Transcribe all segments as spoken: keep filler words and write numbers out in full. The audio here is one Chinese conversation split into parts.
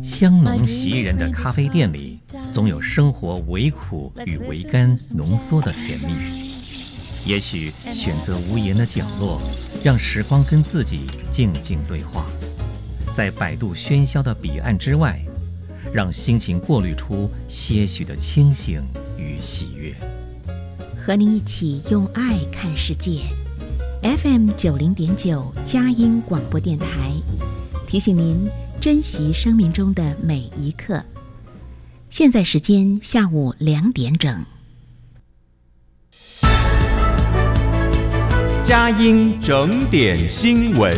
香浓袭人的咖啡店里，总有生活微苦与微甘浓缩的甜蜜。也许选择无言的角落，让时光跟自己静静对话，在百度喧嚣的彼岸之外，让心情过滤出些许的清醒与喜悦。 和你一起用爱看世界。 F M 九零点九佳音广播电台，提醒您珍惜生命中的每一刻。现在时间下午两点整。 佳音整点新闻。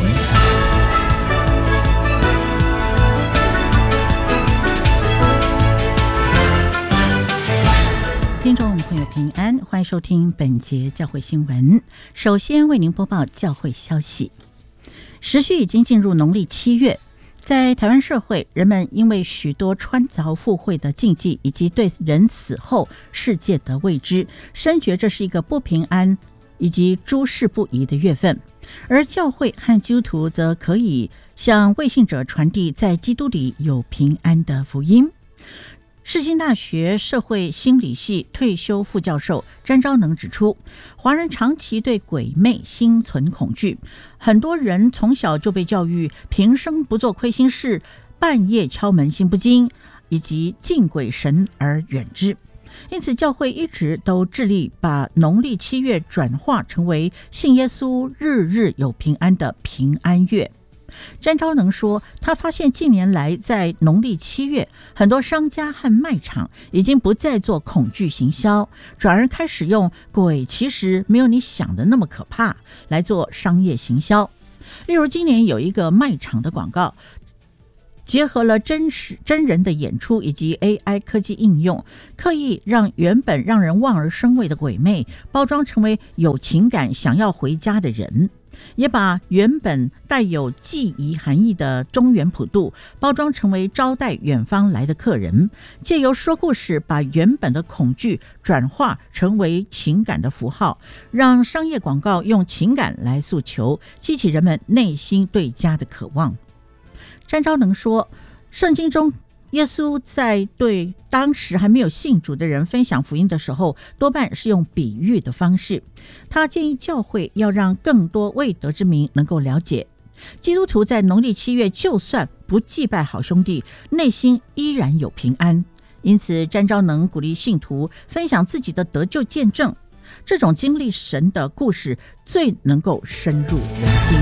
听众朋友平安，欢迎收听本节教会新闻。首先为您播报教会消息。时序已经进入农历七月，在台湾社会，人们因为许多穿凿附会的禁忌，以及对人死后世界的未知，深觉这是一个不平安以及诸事不宜的月份。而教会和基督徒则可以向未信者传递在基督里有平安的福音。世新大学社会心理系退休副教授詹昭能指出，华人长期对鬼魅心存恐惧，很多人从小就被教育平生不做亏心事，半夜敲门心不惊，以及敬鬼神而远之。因此教会一直都致力把农历七月转化成为信耶稣日日有平安的平安月。詹昭能说，他发现近年来在农历七月，很多商家和卖场已经不再做恐惧行销，转而开始用鬼其实没有你想的那么可怕来做商业行销。例如今年有一个卖场的广告，结合了真实真人的演出以及 A I 科技应用，刻意让原本让人望而生畏的鬼魅包装成为有情感想要回家的人，也把原本带有祭仪含义的中元普渡包装成为招待远方来的客人，借由说故事把原本的恐惧转化成为情感的符号，让商业广告用情感来诉求，激起人们内心对家的渴望。詹昭能说，圣经中耶稣在对当时还没有信主的人分享福音的时候，多半是用比喻的方式。他建议教会要让更多未得之民能够了解，基督徒在农历七月就算不祭拜好兄弟，内心依然有平安。因此詹昭能鼓励信徒分享自己的得救见证，这种经历神的故事最能够深入人心。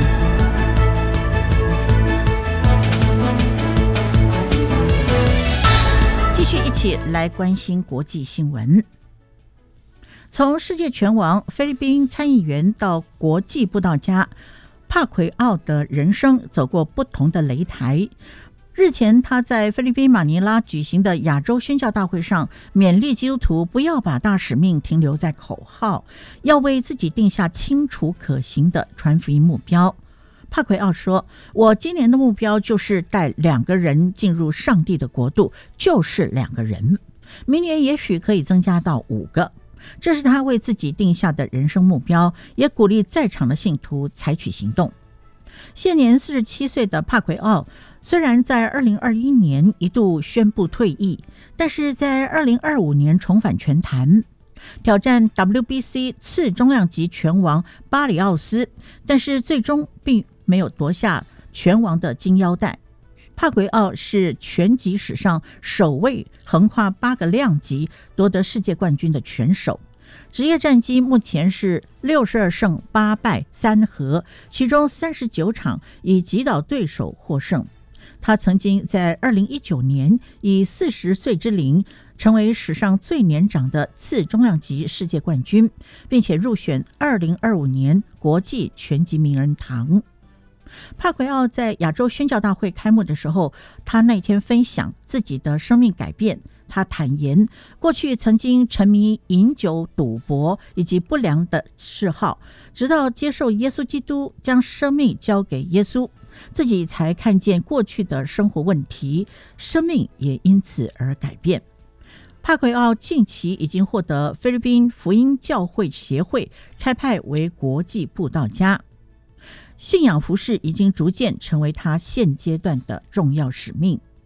继续一起来关心国际新闻。从世界拳王菲律宾参议员到国际布道家，帕奎奥的人生走过不同的擂台。日前他在菲律宾马尼拉举行的亚洲宣教大会上，勉励基督徒不要把大使命停留在口号，要为自己定下清楚可行的传福音目标。帕奎奥说，我今年的目标就是带两个人进入上帝的国度，就是两个人，明年也许可以增加到五个。这是他为自己定下的人生目标，也鼓励在场的信徒采取行动。现年四十七岁的帕奎奥虽然在二零二一年一度宣布退役，但是在二零二五年重返拳坛，挑战 W B C 次重量级拳王巴里奥斯，但是最终并没有夺下拳王的金腰带。帕奎奥是拳击史上首位横跨八个量级夺得世界冠军的拳手，职业战绩目前是六十二胜八败三和，其中三十九场以击倒对手获胜。他曾经在二零一九年以四十岁之龄成为史上最年长的次重量级世界冠军，并且入选二零二五年国际拳击名人堂。帕奎奥在亚洲宣教大会开幕的时候，他那天分享自己的生命改变。他坦言，过去曾经沉迷饮酒、赌博以及不良的嗜好，直到接受耶稣基督，将生命交给耶稣，自己才看见过去的生活问题，生命也因此而改变。帕奎奥近期已经获得菲律宾福音教会协会差派为国际布道家，信仰服事已经逐渐成为他现阶段的重要使命。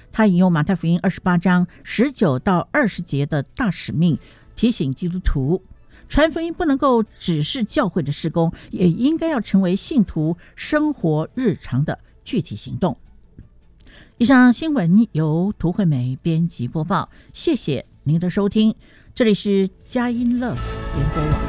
他引用马太福音二十八章十九到二十节的大使命，提醒基督徒传福音不能够只是教会的事工，也应该要成为信徒生活日常的具体行动。以上新闻由涂惠美编辑播报，谢谢您的收听，这里是佳音乐联播网。